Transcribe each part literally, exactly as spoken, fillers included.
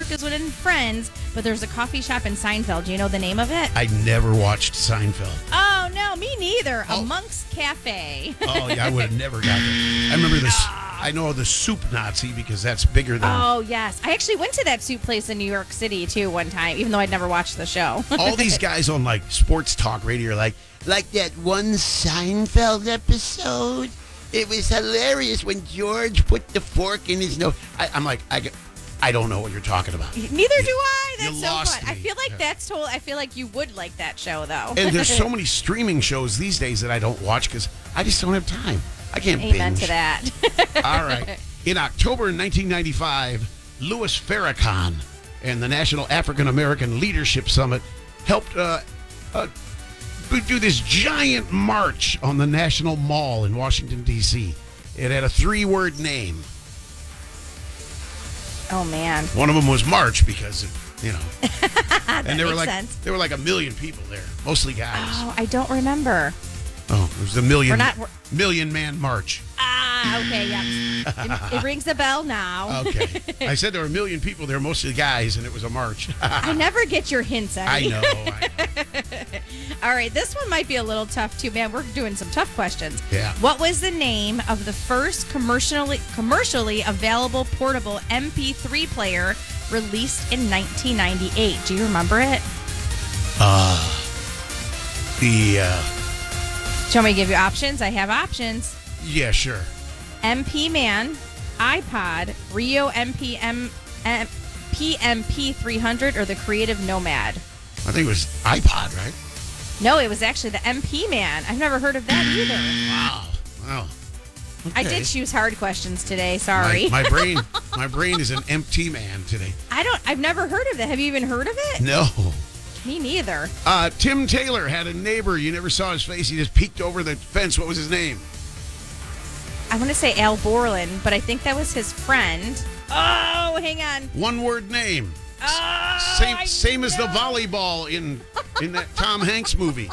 Kirk is in Friends, but there's a coffee shop in Seinfeld. Do you know the name of it? I never watched Seinfeld. Oh, no, me neither. Oh. A Monk's Cafe. Oh, yeah, I would have never got that. I remember this. I know the Soup Nazi because that's bigger than... Oh, yes. I actually went to that soup place in New York City, too, one time, even though I'd never watched the show. All these guys on, like, sports talk radio are like, like that one Seinfeld episode? It was hilarious when George put the fork in his nose. I, I'm like, I, I don't know what you're talking about. Neither do I. That's you so lost fun. I me. feel like Yeah. that's total. I feel like you would like that show, though. And there's so many streaming shows these days that I don't watch because I just don't have time. I can't Amen binge. to that. All right. In October nineteen ninety-five, Louis Farrakhan and the National African American Leadership Summit helped uh, uh, do this giant march on the National Mall in Washington, D C It had a three-word name. Oh, man. One of them was March because, you know. and there were makes like sense. there were like a million people there, mostly guys. Oh, I don't remember. Oh, it was the million We're not- we're- million man march. Ah, okay, yeah. It, it rings a bell now. Okay. I said there were a million people there, mostly guys, and it was a march. I never get your hints, I Eddie. know. I know. All right, this one might be a little tough, too. Man, we're doing some tough questions. Yeah. What was the name of the first commercially commercially available portable M P three player released in nineteen ninety-eight? Do you remember it? Uh, the, uh, Do you want me to give you options? I have options. yeah, sure. M P Man, iPod, Rio M P M, M P M P three hundred, or the Creative Nomad? I think it was iPod, right? No, it was actually the M P Man. I've never heard of that either. Wow. Wow. I Okay. did choose hard questions today. Sorry. My, my brain, my brain is an empty man today. I don't. I've never heard of that. Have you even heard of it? No. Me neither. Uh, Tim Taylor had a neighbor. You never saw his face. He just peeked over the fence. What was his name? I want to say Al Borland, but I think that was his friend. Oh, hang on. One word name. Oh, Same, I same as the know. volleyball in in that Tom Hanks movie.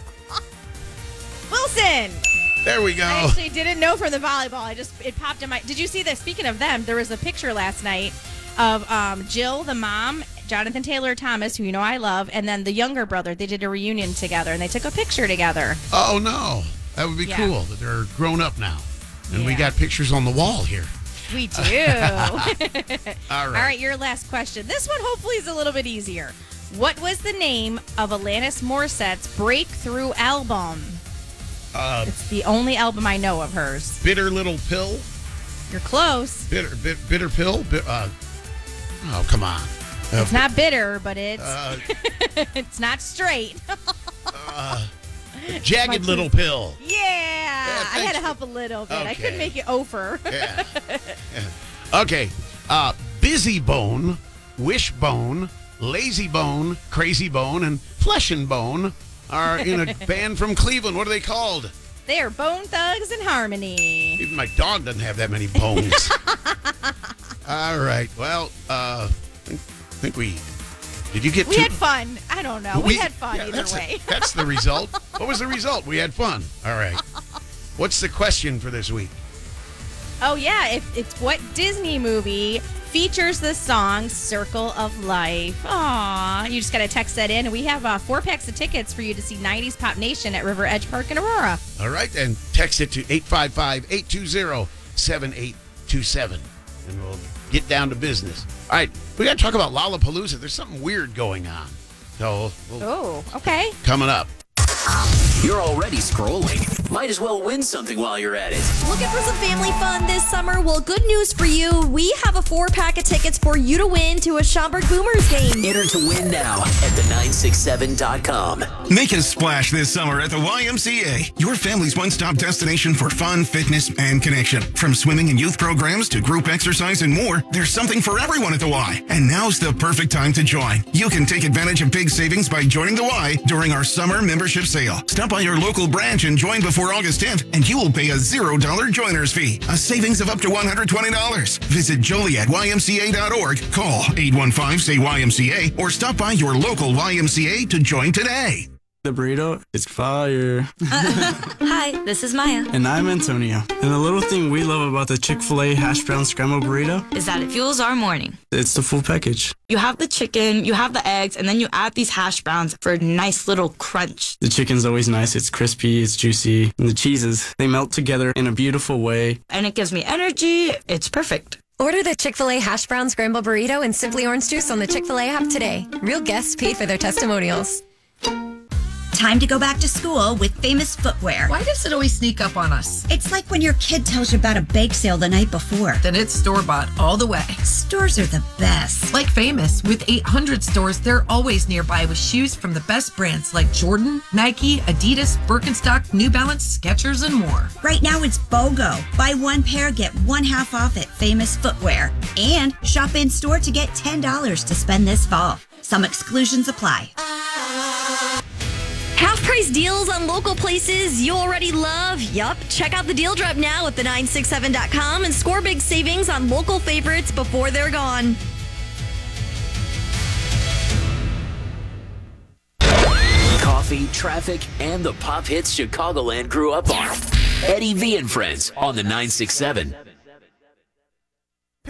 Wilson. There we go. I actually didn't know from the volleyball. I just it popped in my. Did you see that? Speaking of them, there was a picture last night of um, Jill, the mom, Jonathan Taylor Thomas, who you know I love, and then the younger brother. They did a reunion together and they took a picture together. Oh no, that would be Yeah. cool. That they're grown up now, and we Yeah. got pictures on the wall here. We do. All right. All right, your last question. This one hopefully is a little bit easier. What was the name of Alanis Morissette's breakthrough album? Uh, It's the only album I know of hers. bitter little pill. You're close. Bitter, bit, bitter pill. Bi- uh, oh come on. Uh, It's not bitter, but it's Uh, it's not straight. uh, jagged My little pill. Yeah, I thanks had to for- help a little bit. I Okay. couldn't make it over. Yeah. Yeah. Okay. Uh, busy bone, wishbone, lazy bone, crazy bone, and flesh and bone are in a band from Cleveland. What are they called? They are Bone Thugs and Harmony. Even my dog doesn't have that many bones. All right. Well, uh, I think, think we. Did you get We two? had fun. I don't know. We, had fun yeah, either that's way. that's the result. What was the result? We had fun. All right. What's the question for this week? Oh, yeah. If it's what Disney movie features the song Circle of Life? Aw. You just got to text that in. And we have uh, four packs of tickets for you to see nineties Pop Nation at River Edge Park in Aurora. All right, and text it to eight five five, eight two zero, seven eight two seven, and we'll get down to business. All right, we got to talk about Lollapalooza. There's something weird going on. So, we'll, Oh, okay. coming up. You're already scrolling. Might as well win something while you're at it. Looking for some family fun this summer? Well, good news for you. We have a four pack of tickets for you to win to a Schaumburg Boomers game. Enter to win now at the nine six seven dot com. Make a splash this summer at the Y M C A, your family's one-stop destination for fun, fitness, and connection. From swimming and youth programs to group exercise and more, there's something for everyone at the Y. And now's the perfect time to join. You can take advantage of big savings by joining the Y during our summer membership sale. Stop by your local branch and join before August tenth, and you will pay a zero dollar joiner's fee, a savings of up to one hundred twenty dollars. Visit Joliet Y M C A dot org, call eight one five, S A Y Y M C A, or stop by your local Y M C A to join today. The burrito is fire. Hi, this is Maya. And I'm Antonio. And the little thing we love about the Chick-fil-A hash brown scramble burrito Is that it fuels our morning. It's the full package. You have the chicken, you have the eggs, and then you add these hash browns for a nice little crunch. The chicken's always nice. It's crispy, it's juicy. And the cheeses, they melt together in a beautiful way. And it gives me energy. It's perfect. Order the Chick-fil-A hash brown scramble burrito and Simply Orange Juice on the Chick-fil-A app today. Real guests paid for their testimonials. Time to go back to school with Famous Footwear. Why does it always sneak up on us? It's like when your kid tells you about a bake sale the night before. Then it's store-bought all the way. Stores are the best. Like Famous, with eight hundred stores, they're always nearby with shoes from the best brands like Jordan, Nike, Adidas, Birkenstock, New Balance, Skechers, and more. Right now it's BOGO. Buy one pair, get one half off at Famous Footwear. And shop in-store to get ten dollars to spend this fall. Some exclusions apply. Half price deals on local places you already love. Yup. Check out the deal drop now at the nine six seven dot com and score big savings on local favorites before they're gone. Coffee, traffic, and the pop hits Chicagoland grew up on. Eddie V and Friends on the nine six seven.